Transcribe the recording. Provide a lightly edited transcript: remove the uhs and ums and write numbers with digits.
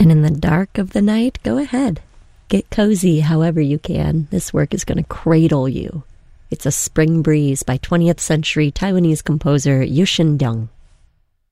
And in the dark of the night, go ahead. Get cozy however you can. This work is going to cradle you. It's a Spring Breeze by 20th century Taiwanese composer Yu Shin Dong.